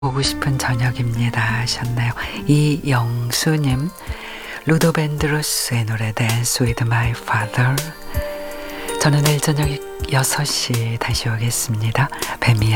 보고 싶은 저녁입니다 하셨나요? 이영수님, 루도 벤드루스의 노래 Dance with my father. 저는 내일 저녁 6시 다시 오겠습니다. 뱀이